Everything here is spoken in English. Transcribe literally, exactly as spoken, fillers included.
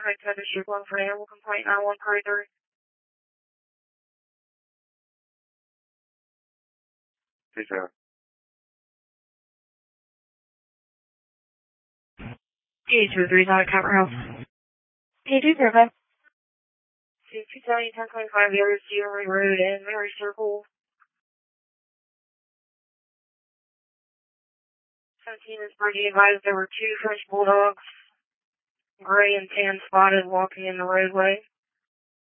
I had to shoot one for animal complaint nine one three three. Two seven. Eight two three nine Cameron House. Eight two zero five. two thousand ten twenty-five Air Sierra Road and Mary Circle. seventeen is Brady advised there were two French bulldogs, gray and tan spotted, walking in the roadway.